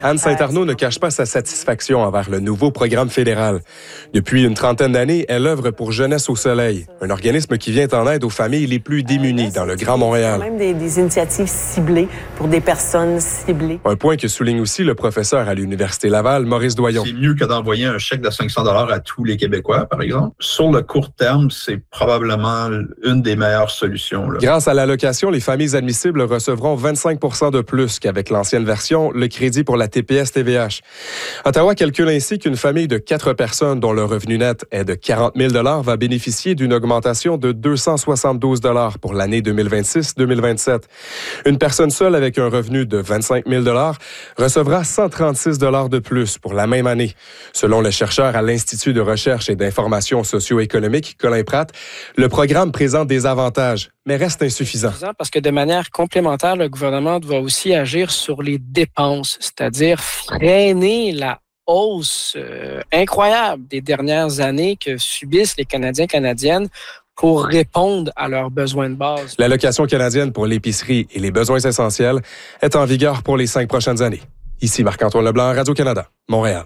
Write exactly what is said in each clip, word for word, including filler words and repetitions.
Anne Saint-Arnaud ne cache pas sa satisfaction envers le nouveau programme fédéral. Depuis une trentaine d'années, elle œuvre pour Jeunesse au Soleil, un organisme qui vient en aide aux familles les plus démunies dans le Grand Montréal. Même des, des initiatives ciblées pour des personnes ciblées. Un point que souligne aussi le professeur à l'Université Laval, Maurice Doyon. C'est mieux que d'envoyer un chèque de cinq cents dollars à tous les Québécois, par exemple. Sur le court terme, c'est probablement une des meilleures solutions. Là. Grâce à l'allocation, les familles admissibles recevront vingt-cinq pour cent de plus qu'avec l'ancienne version, le crédit pour la T P S T V H. Ottawa calcule ainsi qu'une famille de quatre personnes dont le revenu net est de quarante mille dollars va bénéficier d'une augmentation de deux cent soixante-douze dollars pour l'année deux mille vingt-six deux mille vingt-sept. Une personne seule avec un revenu de vingt-cinq mille dollars recevra cent trente-six dollars de plus pour la même année. Selon le chercheur à l'Institut de recherche et d'information socio-économique, Colin Pratt, le programme présente des avantages, mais reste insuffisant. Parce que de manière complémentaire, le gouvernement doit aussi agir sur les dépenses, c'est-à-dire freiner la hausse euh, incroyable des dernières années que subissent les Canadiens et Canadiennes pour répondre à leurs besoins de base. L'allocation canadienne pour l'épicerie et les besoins essentiels est en vigueur pour les cinq prochaines années. Ici Marc-Antoine Leblanc, Radio-Canada, Montréal.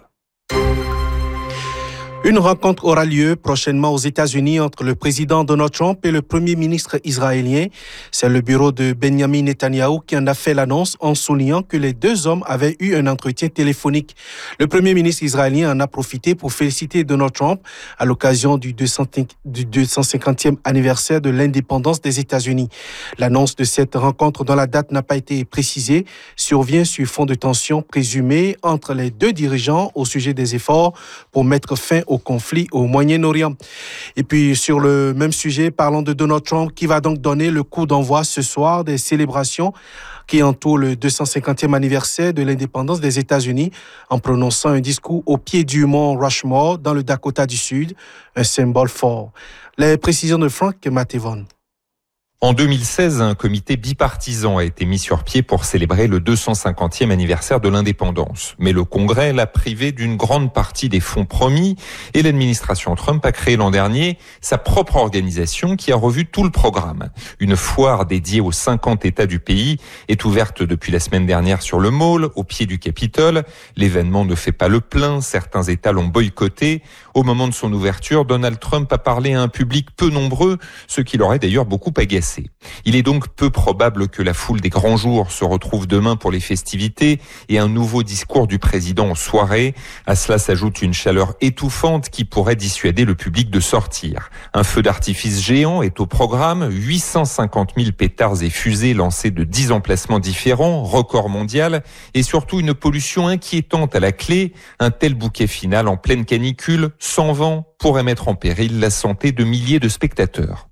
Une rencontre aura lieu prochainement aux États-Unis entre le président Donald Trump et le premier ministre israélien. C'est le bureau de Benjamin Netanyahou qui en a fait l'annonce en soulignant que les deux hommes avaient eu un entretien téléphonique. Le premier ministre israélien en a profité pour féliciter Donald Trump à l'occasion du deux cent cinquantième anniversaire de l'indépendance des États-Unis. L'annonce de cette rencontre, dont la date n'a pas été précisée, survient sur fond de tension présumée entre les deux dirigeants au sujet des efforts pour mettre fin au au conflit au Moyen-Orient. Et puis, sur le même sujet, parlons de Donald Trump qui va donc donner le coup d'envoi ce soir des célébrations qui entourent le deux cent cinquantième anniversaire de l'indépendance des États-Unis en prononçant un discours au pied du mont Rushmore dans le Dakota du Sud, un symbole fort. Les précisions de Frank Mattevon. En deux mille seize, un comité bipartisan a été mis sur pied pour célébrer le deux cent cinquantième anniversaire de l'indépendance. Mais le Congrès l'a privé d'une grande partie des fonds promis et l'administration Trump a créé l'an dernier sa propre organisation qui a revu tout le programme. Une foire dédiée aux cinquante États du pays est ouverte depuis la semaine dernière sur le Mall, au pied du Capitole. L'événement ne fait pas le plein, certains États l'ont boycotté. Au moment de son ouverture, Donald Trump a parlé à un public peu nombreux, ce qui l'aurait d'ailleurs beaucoup agacé. Il est donc peu probable que la foule des grands jours se retrouve demain pour les festivités et un nouveau discours du président en soirée. À cela s'ajoute une chaleur étouffante qui pourrait dissuader le public de sortir. Un feu d'artifice géant est au programme, huit cent cinquante mille pétards et fusées lancés de dix emplacements différents, record mondial, et surtout une pollution inquiétante à la clé. Un tel bouquet final en pleine canicule, sans vent, pourrait mettre en péril la santé de milliers de spectateurs.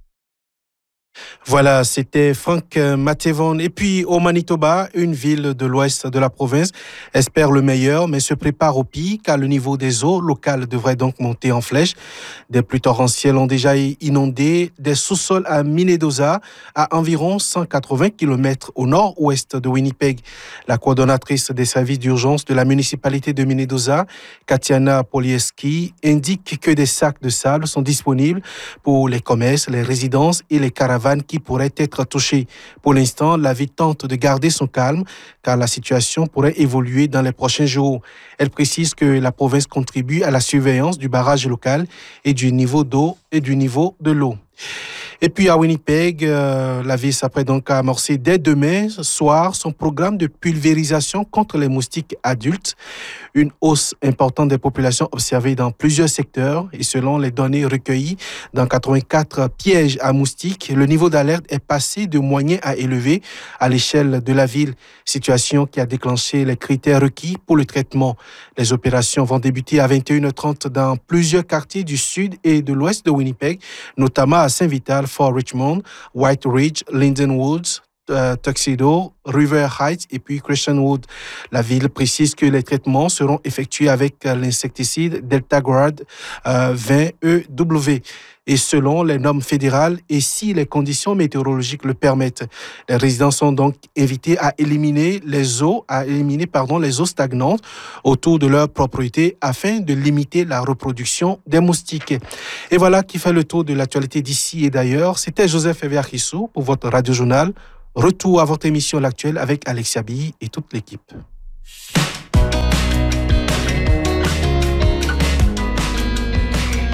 Voilà, c'était Frank Mattevon. Et puis au Manitoba, une ville de l'ouest de la province espère le meilleur, mais se prépare au pire car le niveau des eaux locales devrait donc monter en flèche. Des pluies torrentielles ont déjà inondé des sous-sols à Minnedosa, à environ cent quatre-vingts kilomètres au nord-ouest de Winnipeg. La coordonnatrice des services d'urgence de la municipalité de Minnedosa, Katiana Polieski, indique que des sacs de sable sont disponibles pour les commerces, les résidences et les caravanes qui pourraient être touchées. Pour l'instant, la ville tente de garder son calme car la situation pourrait évoluer dans les prochains jours. Elle précise que la province contribue à la surveillance du barrage local et du niveau d'eau et du niveau de l'eau. Et puis à Winnipeg, euh, la ville s'apprête donc à amorcer dès demain soir son programme de pulvérisation contre les moustiques adultes. Une hausse importante des populations observée dans plusieurs secteurs et selon les données recueillies dans quatre-vingt-quatre pièges à moustiques, le niveau d'alerte est passé de moyen à élevé à l'échelle de la ville, situation qui a déclenché les critères requis pour le traitement. Les opérations vont débuter à vingt et une heures trente dans plusieurs quartiers du sud et de l'ouest de Winnipeg, notamment à Saint-Vital, Fort Richmond, White Ridge, Linden Woods, euh, Tuxedo, River Heights et puis Christian Wood. La ville précise que les traitements seront effectués avec l'insecticide Deltaguard euh, vingt E W et selon les normes fédérales et si les conditions météorologiques le permettent. Les résidents sont donc invités à éliminer les eaux, à éliminer pardon, les eaux stagnantes autour de leur propriété afin de limiter la reproduction des moustiques. Et voilà qui fait le tour de l'actualité d'ici et d'ailleurs. C'était Joseph Eviachissou pour votre radio-journal. Retour à votre émission L'Actuel avec Alexia Billy et toute l'équipe.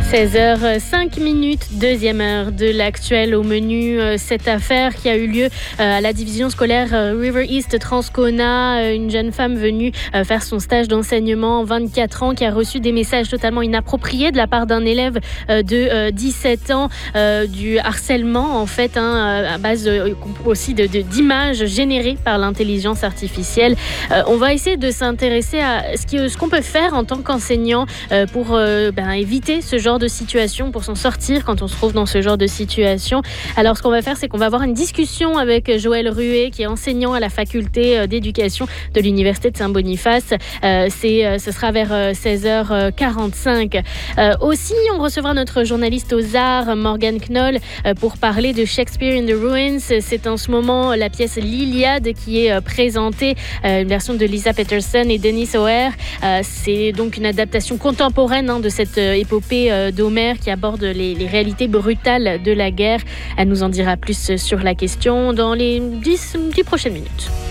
seize heures cinq minutes, deuxième heure de l'actuel. Au menu, euh, cette affaire qui a eu lieu euh, à la division scolaire euh, River East Transcona. Euh, une jeune femme venue euh, faire son stage d'enseignement, vingt-quatre ans, qui a reçu des messages totalement inappropriés de la part d'un élève euh, de euh, dix-sept ans, euh, du harcèlement en fait, hein, à base euh, aussi de, de, d'images générées par l'intelligence artificielle. Euh, on va essayer de s'intéresser à ce, qui, ce qu'on peut faire en tant qu'enseignant euh, pour euh, ben, éviter ce genre de situation, pour s'en sortir quand on se trouve dans ce genre de situation. Alors ce qu'on va faire, c'est qu'on va avoir une discussion avec Joël Ruet, qui est enseignant à la faculté d'éducation de l'Université de Saint-Boniface. Euh, c'est, ce sera vers seize heures quarante-cinq. Euh, aussi, on recevra notre journaliste aux arts, Morgane Knoll, euh, pour parler de Shakespeare in the Ruins. C'est en ce moment la pièce L'Iliade qui est euh, présentée, euh, une version de Lisa Peterson et Denis O'Hare. Euh, c'est donc une adaptation contemporaine hein, de cette euh, épopée euh, d'Homère qui aborde les, les réalités brutales de la guerre. Elle nous en dira plus sur la question dans les dix, dix prochaines minutes.